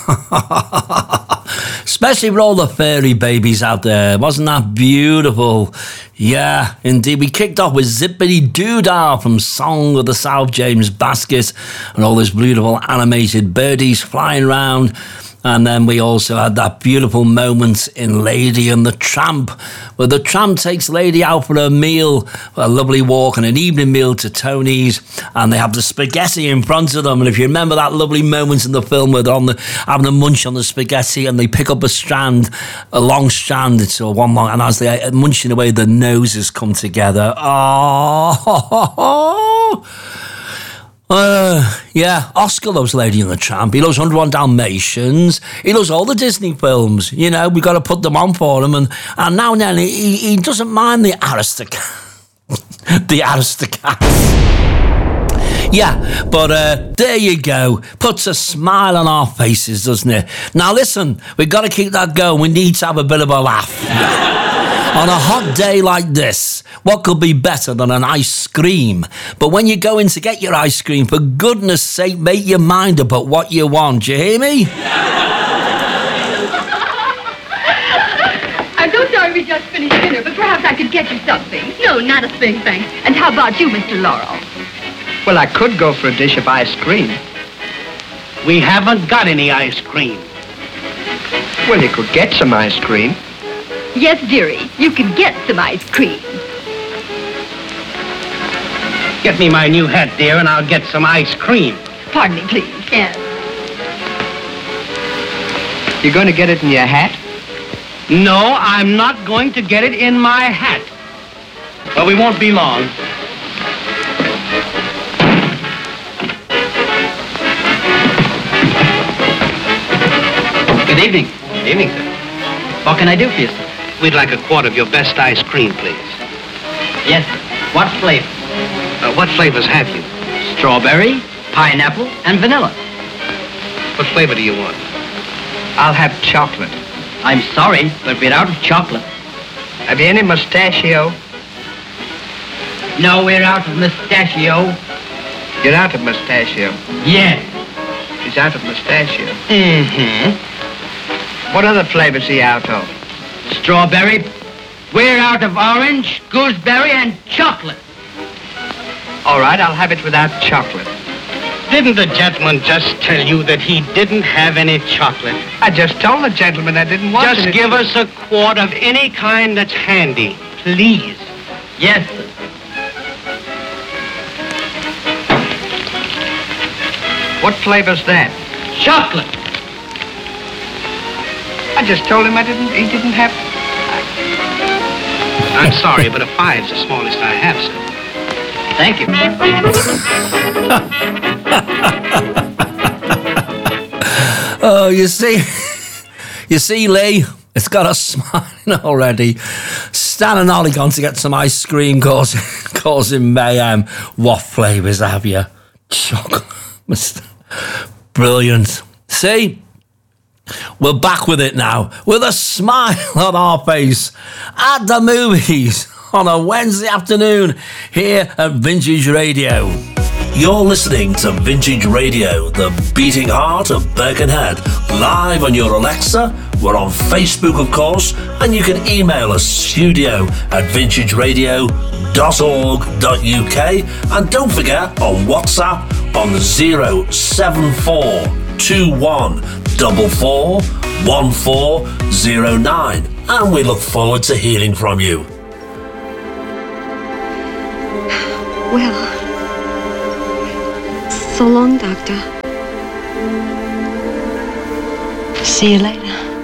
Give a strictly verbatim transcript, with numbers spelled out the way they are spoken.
Especially with all the fairy babies out there. Wasn't that beautiful? Yeah, indeed. We kicked off with Zippity Doodah from Song of the South, James Baskett, and all those beautiful animated birdies flying around. And then we also had that beautiful moment in Lady and the Tramp, where the tramp takes Lady out for a meal, a lovely walk and an evening meal to Tony's, and they have the spaghetti in front of them. And if you remember that lovely moment in the film where they're on the, having a munch on the spaghetti and they pick up a strand, a long strand, it's a one long, and as they're munching away, the noses come together. Oh, Uh, yeah, Oscar loves Lady and the Tramp. He loves one oh one Dalmatians. He loves all the Disney films. You know, we've got to put them on for him. And, and now and then he, he doesn't mind the Aristocats. the Aristocats. Yeah, but uh, there you go. Puts a smile on our faces, doesn't it? Now listen, we've got to keep that going. We need to have a bit of a laugh. On a hot day like this, what could be better than an ice cream? But when you go in to get your ice cream, for goodness sake, make your mind up at what you want. Do you hear me? I'm so sorry we just finished dinner, but perhaps I could get you something. No, not a thing, thanks. And how about you, Mister Laurel? Well, I could go for a dish of ice cream. We haven't got any ice cream. Well, you could get some ice cream. Yes, dearie, you can get some ice cream. Get me my new hat, dear, and I'll get some ice cream. Pardon me, please. Yes. You're going to get it in your hat? No, I'm not going to get it in my hat. Well, we won't be long. Good evening. Good evening, sir. What can I do for you, sir? We'd like a quart of your best ice cream, please. Yes, sir. What flavor? Uh, what flavors have you? Strawberry, pineapple, and vanilla. What flavor do you want? I'll have chocolate. I'm sorry, but we're out of chocolate. Have you any mustachio? No, we're out of mustachio. You're out of mustachio? Yes. He's out of mustachio. Mm-hmm. What other flavors are you out of? Strawberry. We're out of orange, gooseberry, and chocolate. All right, I'll have it without chocolate. Didn't the gentleman just tell you that he didn't have any chocolate? I just told the gentleman I didn't want Just any. give us a quart of any kind that's handy, please. Yes, sir. What flavor's that? Chocolate. I just told him I didn't, he didn't have... I'm sorry, but a five's the smallest I have, sir. Thank you. Oh, you see, you see, Lee, it's got us smiling already. Stan and Ollie gone to get some ice cream, causing, causing mayhem. What flavours have you? Chocolate. Brilliant. See? We're back with it now, with a smile on our face at the movies on a Wednesday afternoon here at Vintage Radio. You're listening to Vintage Radio, the beating heart of Birkenhead, live on your Alexa. We're on Facebook, of course, and you can email us studio at vintage radio dot org dot U K, and don't forget on WhatsApp on zero seven four two one four four one four zero nine, and we look forward to hearing from you. Well, so long, Doctor. See you later.